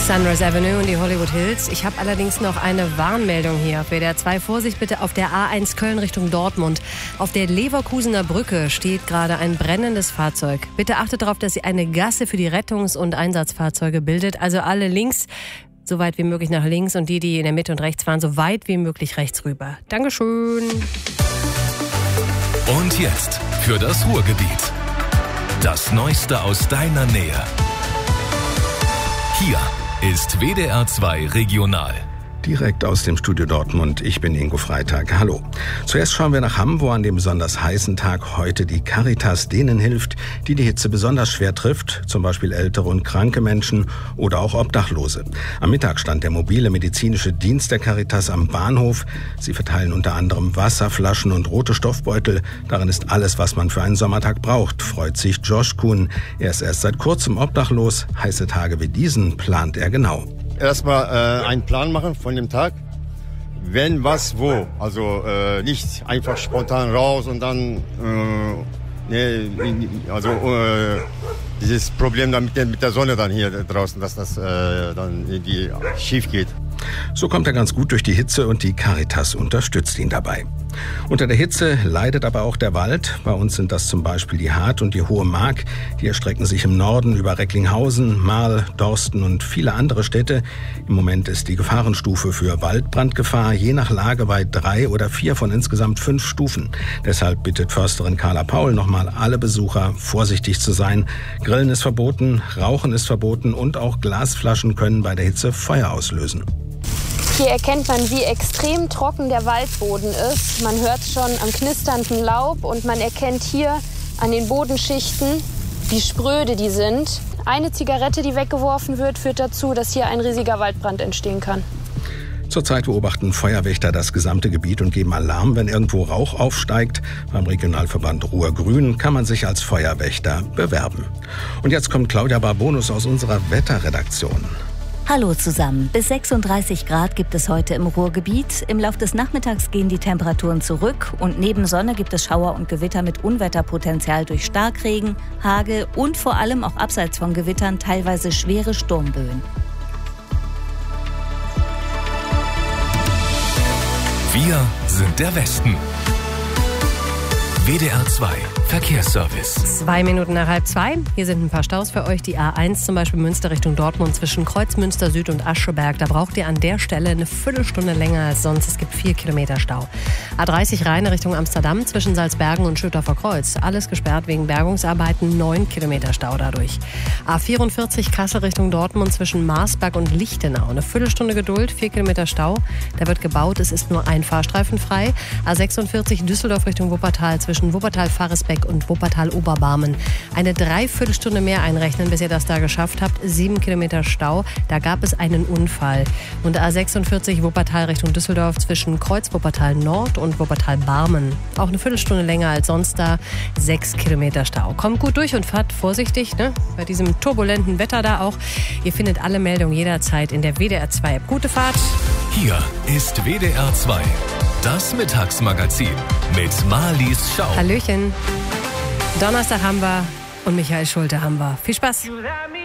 Sunrise Avenue und die Hollywood Hills. Ich habe allerdings noch eine Warnmeldung hier auf WDR 2. Vorsicht bitte auf der A1 Köln Richtung Dortmund. Auf der Leverkusener Brücke steht gerade ein brennendes Fahrzeug. Bitte achtet darauf, dass sie eine Gasse für die Rettungs- und Einsatzfahrzeuge bildet. Also alle links, so weit wie möglich nach links und die in der Mitte und rechts fahren, so weit wie möglich rechts rüber. Dankeschön. Und jetzt für das Ruhrgebiet. Das Neueste aus deiner Nähe. Hier ist WDR 2 Regional. Direkt aus dem Studio Dortmund, ich bin Ingo Freitag. Hallo. Zuerst schauen wir nach Hamm, wo an dem besonders heißen Tag heute die Caritas denen hilft, die die Hitze besonders schwer trifft, zum Beispiel ältere und kranke Menschen oder auch Obdachlose. Am Mittag stand der mobile medizinische Dienst der Caritas am Bahnhof. Sie verteilen unter anderem Wasserflaschen und rote Stoffbeutel. Darin ist alles, was man für einen Sommertag braucht, freut sich Josh Kuhn. Er ist erst seit kurzem obdachlos. Heiße Tage wie diesen plant er genau. Erstmal einen Plan machen von dem Tag, wenn, was, wo. Also nicht einfach spontan raus und dann dieses Problem dann mit der Sonne dann hier draußen, dass das dann irgendwie schief geht. So kommt er ganz gut durch die Hitze und die Caritas unterstützt ihn dabei. Unter der Hitze leidet aber auch der Wald. Bei uns sind das zum Beispiel die Hart und die Hohe Mark. Die erstrecken sich im Norden über Recklinghausen, Marl, Dorsten und viele andere Städte. Im Moment ist die Gefahrenstufe für Waldbrandgefahr je nach Lage bei 3 oder 4 von insgesamt 5 Stufen. Deshalb bittet Försterin Carla Paul nochmal alle Besucher, vorsichtig zu sein. Grillen ist verboten, Rauchen ist verboten und auch Glasflaschen können bei der Hitze Feuer auslösen. Hier erkennt man, wie extrem trocken der Waldboden ist. Man hört schon am knisternden Laub und man erkennt hier an den Bodenschichten, wie spröde die sind. Eine Zigarette, die weggeworfen wird, führt dazu, dass hier ein riesiger Waldbrand entstehen kann. Zurzeit beobachten Feuerwächter das gesamte Gebiet und geben Alarm, wenn irgendwo Rauch aufsteigt. Beim Regionalverband Ruhr-Grün kann man sich als Feuerwächter bewerben. Und jetzt kommt Claudia Barbonus aus unserer Wetterredaktion. Hallo zusammen. Bis 36 Grad gibt es heute im Ruhrgebiet. Im Lauf des Nachmittags gehen die Temperaturen zurück und neben Sonne gibt es Schauer und Gewitter mit Unwetterpotenzial durch Starkregen, Hagel und vor allem auch abseits von Gewittern teilweise schwere Sturmböen. Wir sind der Westen. WDR 2 Verkehrsservice. 2 Minuten nach 1:30. Hier sind ein paar Staus für euch. Die A1 zum Beispiel Münster Richtung Dortmund zwischen Kreuzmünster Süd und Ascheberg. Da braucht ihr an der Stelle eine Viertelstunde länger als sonst. Es gibt 4 Kilometer Stau. A30 Rhein Richtung Amsterdam zwischen Salzbergen und Schüttorfer Kreuz. Alles gesperrt wegen Bergungsarbeiten. 9 Kilometer Stau dadurch. A44 Kassel Richtung Dortmund zwischen Marsberg und Lichtenau. Eine Viertelstunde Geduld, 4 Kilometer Stau. Da wird gebaut. Es ist nur ein Fahrstreifen frei. A46 Düsseldorf Richtung Wuppertal zwischen Wuppertal-Faresbeck und Wuppertal-Oberbarmen. Eine Dreiviertelstunde mehr einrechnen, bis ihr das da geschafft habt. 7 Kilometer Stau. Da gab es einen Unfall. Und A46 Wuppertal Richtung Düsseldorf zwischen Kreuz-Wuppertal Nord und Wuppertal-Barmen. Auch eine Viertelstunde länger als sonst da. 6 Kilometer Stau. Kommt gut durch und fahrt vorsichtig, ne? Bei diesem turbulenten Wetter da auch. Ihr findet alle Meldungen jederzeit in der WDR 2 App. Gute Fahrt. Hier ist WDR 2. Das Mittagsmagazin mit Marlies Schau. Hallöchen. Donnerstag haben wir und Michael Schulte haben wir. Viel Spaß.